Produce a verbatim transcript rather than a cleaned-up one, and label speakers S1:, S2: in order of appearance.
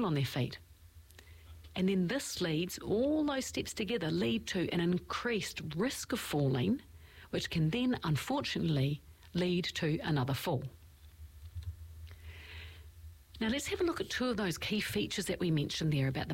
S1: on their feet. And then this leads, all those steps together lead to an increased risk of falling, which can then, unfortunately, lead to another fall. Now let's have a look at two of those key features that we mentioned there about the